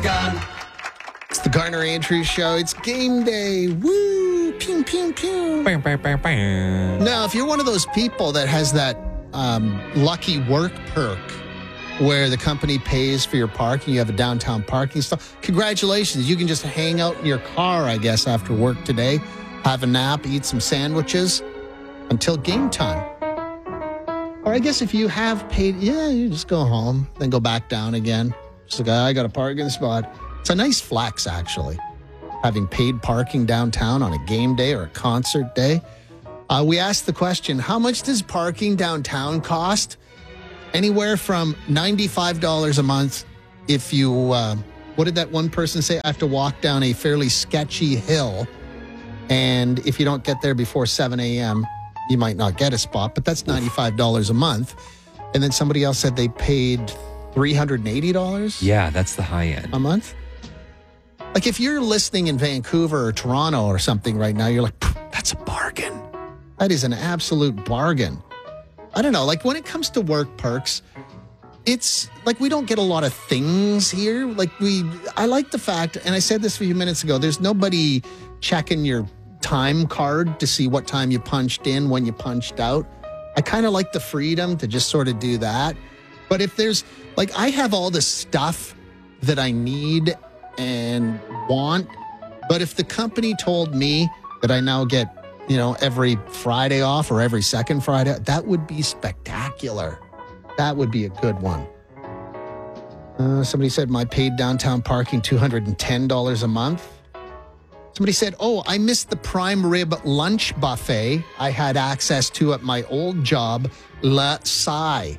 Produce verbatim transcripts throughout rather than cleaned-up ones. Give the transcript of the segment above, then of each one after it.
Gun. It's the Garner Andrews Show. It's game day. Woo! Pew, pew, pew. Bam, bam, bam, bam. Now, if you're one of those people that has that um, lucky work perk where the company pays for your parking, you have a downtown parking stuff, congratulations. You can just hang out in your car, I guess, after work today, have a nap, eat some sandwiches until game time. Or I guess if you have paid, yeah, you just go home, then go back down again. Just like, I got a parking spot. It's a nice flex, actually, having paid parking downtown on a game day or a concert day. Uh, we asked the question, how much does parking downtown cost? Anywhere from ninety-five dollars a month if you, uh, what did that one person say? I have to walk down a fairly sketchy hill. And if you don't get there before seven a.m., you might not get a spot, but that's ninety-five dollars a month. And then somebody else said they paid three hundred eighty dollars Yeah, that's the high end. a month. Like if you're listening in Vancouver or Toronto or something right now, you're like, that's a bargain. That is an absolute bargain. I don't know. Like when it comes to work perks, it's like we don't get a lot of things here. Like we, I like the fact, and I said this a few minutes ago, there's nobody checking your time card to see what time you punched in, when you punched out. I kind of like the freedom to just sort of do that. But if there's, like, I have all the stuff that I need and want, but if the company told me that I now get, you know, every Friday off or every second Friday, that would be spectacular. That would be a good one. Uh, somebody said my paid downtown parking, two hundred ten dollars a month. Somebody said, oh, I missed the prime rib lunch buffet I had access to at my old job, La Sai.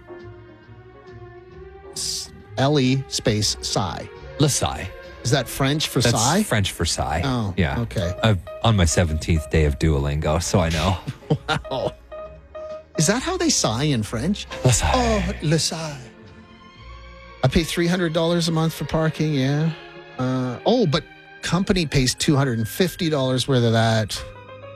L-E space Sai. Lasai. Is that French for That's Sai? French for sigh. Oh, yeah. okay. I'm on my seventeenth day of Duolingo, so I know. Wow. Is that how they sigh in French? Lasai. Oh, Le Sai. I pay three hundred dollars a month for parking, yeah. Uh, oh, but company pays two hundred fifty dollars worth of that.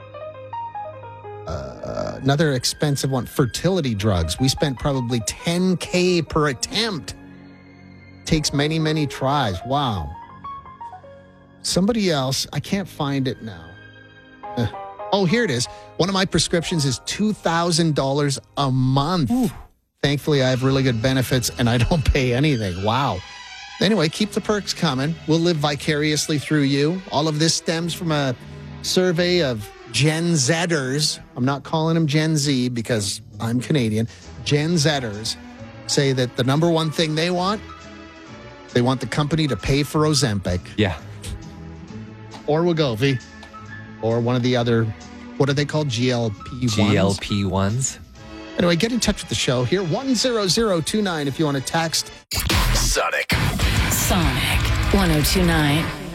Uh, another expensive one, fertility drugs. We spent probably ten K per attempt. Takes many, many tries. Wow. Somebody else, I can't find it now. Uh, oh, here it is. One of my prescriptions is two thousand dollars a month. Ooh. Thankfully, I have really good benefits and I don't pay anything. Wow. Anyway, keep the perks coming. We'll live vicariously through you. All of this stems from a survey of Gen Zers. I'm not calling them Gen Z because I'm Canadian. Gen Zers say that the number one thing they want, they want the company to pay for Ozempic. Yeah. Or Wegovy. Or one of the other, what are they called? G L P ones? G L P ones. Anyway, get in touch with the show here. one zero zero two nine if you want to text. Sonic. Sonic one oh two nine.